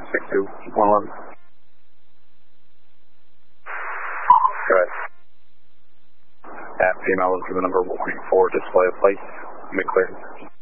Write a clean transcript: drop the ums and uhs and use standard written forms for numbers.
62-111. Go ahead. Female is the number 184 display of plate. Make clear.